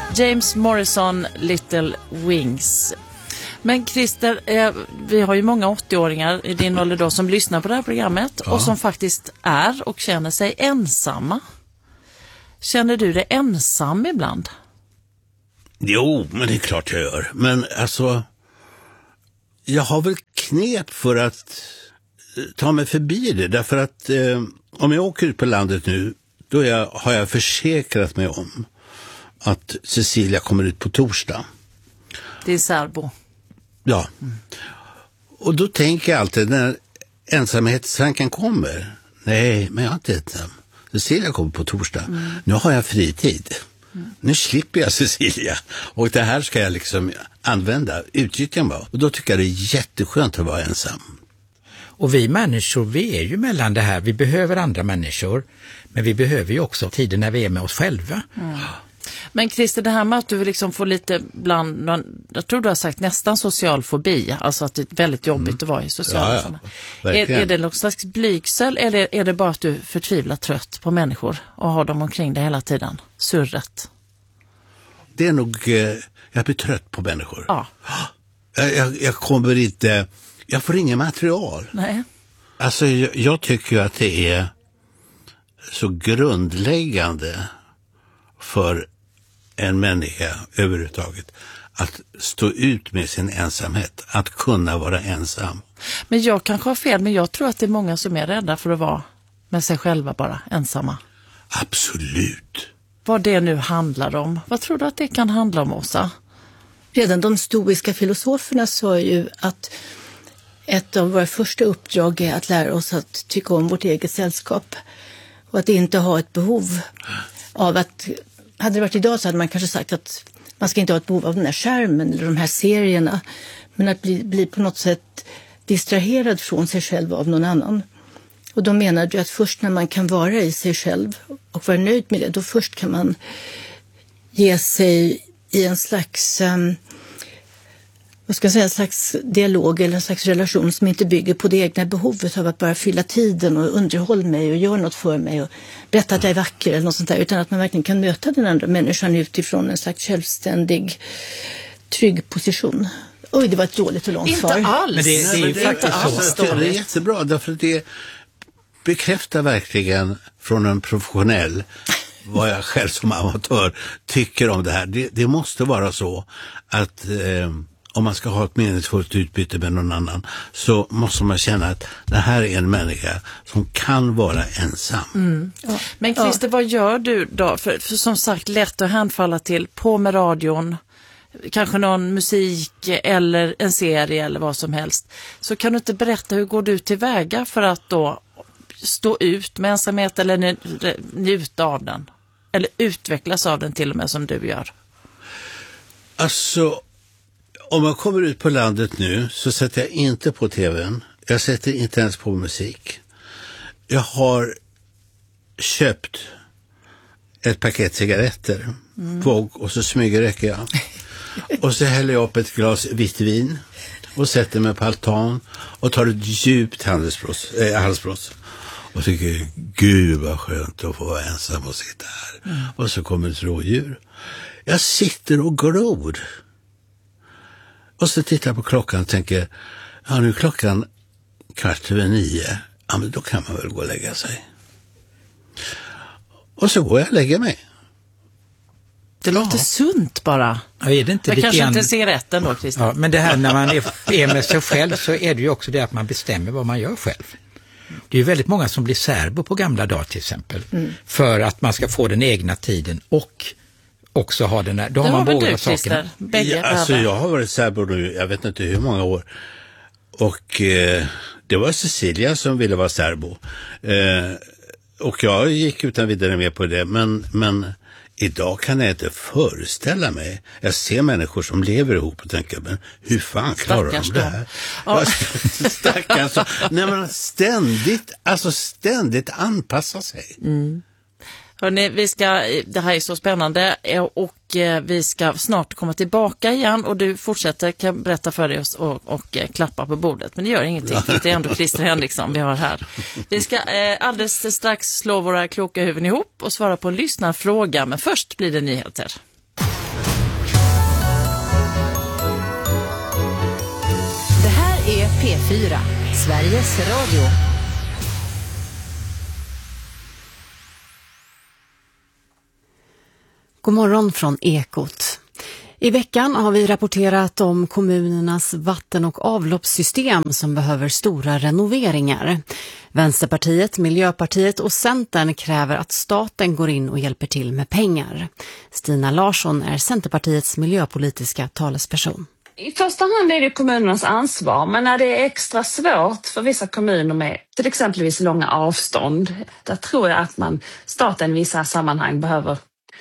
James Morrison, Little Wings. Men Christer, vi har ju många 80-åringar i din ålder då som lyssnar på det här programmet och som faktiskt är och känner sig ensamma. Känner du dig ensam ibland? Jo, men det är klart jag gör. Men alltså, jag har väl knep för att ta mig förbi det. Därför att om jag åker ut på landet nu, då har jag försäkrat mig om att Cecilia kommer ut på torsdag. Det är särbo. Ja. Och då tänker jag alltid när ensamhetstanken kommer. Nej, men jag har inte ensam. Cecilia kommer på torsdag. Nu har jag fritid. Nu slipper jag Cecilia. Och det här ska jag liksom använda, utnyttja mig. Och då tycker jag det är jätteskönt att vara ensam. Och vi människor, vi är ju mellan det här. Vi behöver andra människor. Men vi behöver ju också tiden när vi är med oss själva. Men Christer, det här med att du liksom får lite bland, jag tror du har sagt nästan social fobi, alltså att det är väldigt jobbigt att vara i sociala sammanhang. Är det någon slags blygsel eller är det bara att du är förtvivlat trött på människor och har dem omkring dig hela tiden? Surret. Det är nog, jag blir trött på människor. Ja. Jag kommer inte, jag får inget material. Nej. Alltså jag tycker att det är så grundläggande för en människa överhuvudtaget att stå ut med sin ensamhet, att kunna vara ensam. Men jag kanske har fel, men jag tror att det är många som är rädda för att vara med sig själva bara, ensamma. Absolut. Vad det nu handlar om. Vad tror du att det kan handla om, Åsa? Redan de stoiska filosoferna sa ju att ett av våra första uppdrag är att lära oss att tycka om vårt eget sällskap och att inte ha ett behov av att, hade det varit idag så hade man kanske sagt att man ska inte ha ett behov av den här skärmen eller de här serierna, men att bli på något sätt distraherad från sig själv av någon annan. Och de menar ju att först när man kan vara i sig själv och vara nöjd med det, då först kan man ge sig i en slags en slags dialog eller en slags relation som inte bygger på det egna behovet av att bara fylla tiden och underhålla mig och göra något för mig och berätta att jag är vacker eller något sånt där, utan att man verkligen kan möta den andra människan utifrån en slags självständig, trygg position. Oj, det var ett dåligt och långt svar. Inte alls. Men det är ju faktiskt så. Det är jättebra, därför att det bekräftar verkligen från en professionell vad jag själv som amatör tycker om det här. Det måste vara så att om man ska ha ett meningsfullt utbyte med någon annan så måste man känna att det här är en människa som kan vara ensam. Ja. Men Christer, vad gör du då? För som sagt, lätt att hänfalla till på med radion, kanske någon musik eller en serie eller vad som helst. Så kan du inte berätta hur går du tillväga för att då stå ut med ensamhet eller njuta av den? Eller utvecklas av den till och med som du gör? Alltså, om jag kommer ut på landet nu så sätter jag inte på tvn. Jag sätter inte ens på musik. Jag har köpt ett paket cigaretter och så smygröker jag. Och så häller jag upp ett glas vitt vin och sätter mig på altan och tar ett djupt halsblås. Och tycker, gud vad skönt att få vara ensam och sitta här. Och så kommer ett rådjur. Jag sitter och glor. Och så tittar jag på klockan och tänker, ja nu är klockan 8:15. Ja men då kan man väl gå och lägga sig. Och så går jag och lägger mig. Det låter sunt bara. Ja, är det inte jag kanske inte ser rätt ändå, Christer. Ja, men det här när man är med sig själv så är det ju också det att man bestämmer vad man gör själv. Det är ju väldigt många som blir särbo på gamla dagar till exempel. För att man ska få den egna tiden och också ha den här. Då har man båda sakerna. Jag har varit särbo nu, jag vet inte hur många år. Och det var Cecilia som ville vara särbo. Och jag gick utan vidare med på det. Men idag kan jag inte föreställa mig. Jag ser människor som lever ihop och tänker, men hur fan klarar de det här? Ja. Stackars. Nej, men ständigt anpassa sig. Hörrni, det här är så spännande och vi ska snart komma tillbaka igen och du fortsätter, kan berätta för dig och klappa på bordet. Men det gör ingenting, för det är ändå Christer Henriksson vi har här. Vi ska alldeles strax slå våra kloka huvuden ihop och svara på en lyssnarfråga, men först blir det nyheter. P4, Sveriges Radio. God morgon från Ekot. I veckan har vi rapporterat om kommunernas vatten- och avloppssystem som behöver stora renoveringar. Vänsterpartiet, Miljöpartiet och Centern kräver att staten går in och hjälper till med pengar. Stina Larsson är Centerpartiets miljöpolitiska talesperson. I första hand är det kommunernas ansvar, men när det är extra svårt för vissa kommuner med till exempelvis långa avstånd, där tror jag att staten i vissa sammanhang behöver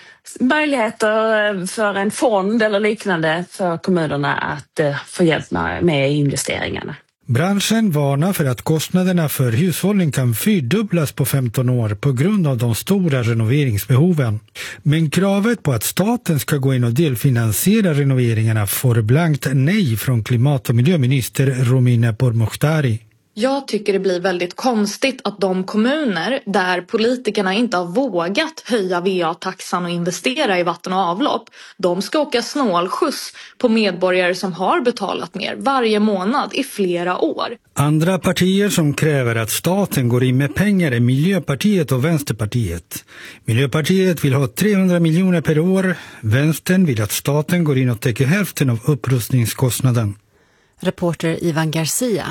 möjligheter för en fond eller liknande för kommunerna att få hjälp med investeringarna. Branschen varnar för att kostnaderna för hushållning kan fyrdubblas på 15 år på grund av de stora renoveringsbehoven. Men kravet på att staten ska gå in och delfinansiera renoveringarna får blankt nej från klimat- och miljöminister Romina Pourmokhtari. Jag tycker det blir väldigt konstigt att de kommuner där politikerna inte har vågat höja VA-taxan och investera i vatten och avlopp, de ska åka snålskjuts på medborgare som har betalat mer varje månad i flera år. Andra partier som kräver att staten går in med pengar är Miljöpartiet och Vänsterpartiet. Miljöpartiet vill ha 300 miljoner per år. Vänstern vill att staten går in och täcker hälften av upprustningskostnaden. Reporter Ivan Garcia.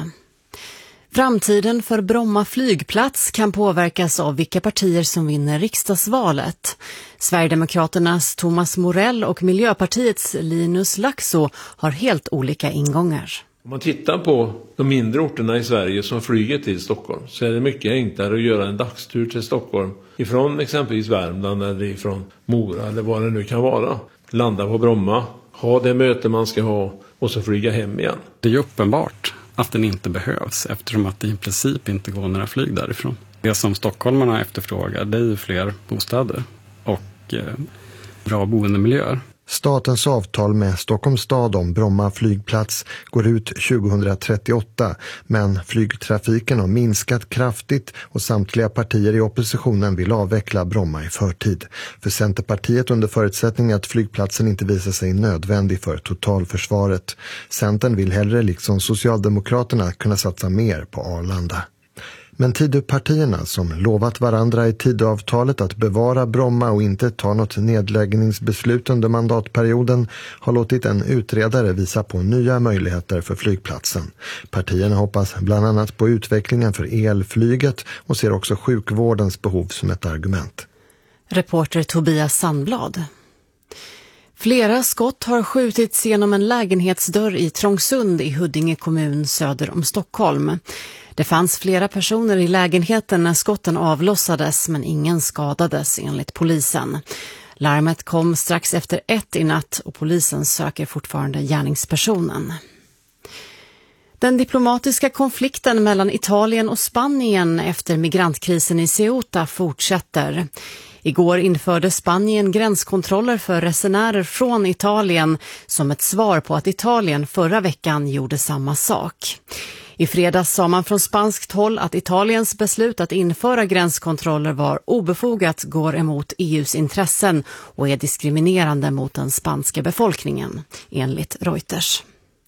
Framtiden för Bromma flygplats kan påverkas av vilka partier som vinner riksdagsvalet. Sverigedemokraternas Thomas Morell och Miljöpartiets Linus Laxå har helt olika ingångar. Om man tittar på de mindre orterna i Sverige som flyger till Stockholm så är det mycket enklare att göra en dagstur till Stockholm ifrån exempelvis Värmland eller ifrån Mora eller vad det nu kan vara. Landa på Bromma, ha det möte man ska ha och så flyga hem igen. Det är ju uppenbart att den inte behövs eftersom att det i princip inte går några flyg därifrån. Det som stockholmarna efterfrågar, det är ju fler bostäder och bra boendemiljöer. Statens avtal med Stockholms stad om Bromma flygplats går ut 2038, men flygtrafiken har minskat kraftigt och samtliga partier i oppositionen vill avveckla Bromma i förtid. För Centerpartiet under förutsättning att flygplatsen inte visar sig nödvändig för totalförsvaret. Centern vill hellre liksom Socialdemokraterna kunna satsa mer på Arlanda. Men Tidöpartierna som lovat varandra i Tidöavtalet att bevara Bromma och inte ta något nedläggningsbeslut under mandatperioden har låtit en utredare visa på nya möjligheter för flygplatsen. Partierna hoppas bland annat på utvecklingen för elflyget och ser också sjukvårdens behov som ett argument. Reporter Tobias Sandblad. Flera skott har skjutits genom en lägenhetsdörr i Trångsund i Huddinge kommun söder om Stockholm. Det fanns flera personer i lägenheten när skotten avlossades men ingen skadades enligt polisen. Larmet kom strax efter 1 i natt och polisen söker fortfarande gärningspersonen. Den diplomatiska konflikten mellan Italien och Spanien efter migrantkrisen i Ceuta fortsätter. Igår införde Spanien gränskontroller för resenärer från Italien som ett svar på att Italien förra veckan gjorde samma sak. I fredags sa man från spanskt håll att Italiens beslut att införa gränskontroller var obefogat, går emot EUs intressen och är diskriminerande mot den spanska befolkningen, enligt Reuters.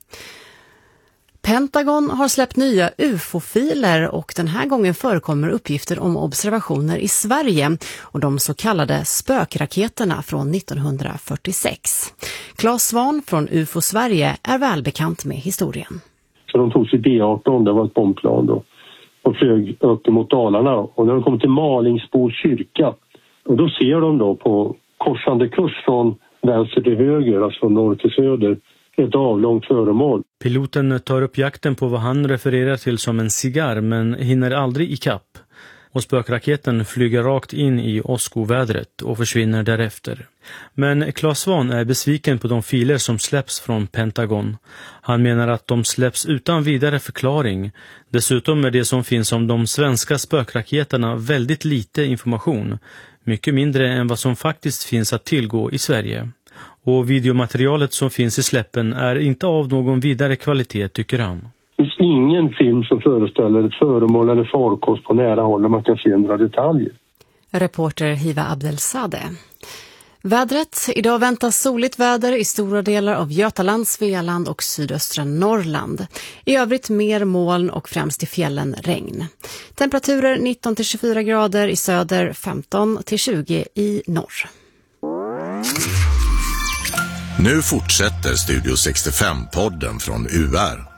Pentagon har släppt nya UFO-filer och den här gången förekommer uppgifter om observationer i Sverige och de så kallade spökraketerna från 1946. Claes Svahn från UFO Sverige är välbekant med historien. Så de tog sig B-18, det var ett bombplan då, och flög upp mot Dalarna. Och när de kom till Malingsbo kyrka, och då ser de då på korsande kurs från vänster till höger, alltså från norr till söder, ett avlångt föremål. Piloten tar upp jakten på vad han refererar till som en cigarr men hinner aldrig i kapp. Och spökraketen flyger rakt in i åskovädret och försvinner därefter. Men Claes Svahn är besviken på de filer som släpps från Pentagon. Han menar att de släpps utan vidare förklaring. Dessutom är det som finns om de svenska spökraketerna väldigt lite information. Mycket mindre än vad som faktiskt finns att tillgå i Sverige. Och videomaterialet som finns i släppen är inte av någon vidare kvalitet, tycker han. Det finns ingen film som föreställer ett föremål eller farkost på nära håll där man kan se några detaljer. Reporter Hiva Abdelsadeh. Vädret. Idag väntas soligt väder i stora delar av Götaland, Svealand och sydöstra Norrland. I övrigt mer moln och främst i fjällen regn. Temperaturer 19-24 grader i söder, 15-20 i norr. Nu fortsätter Studio 65-podden från UR.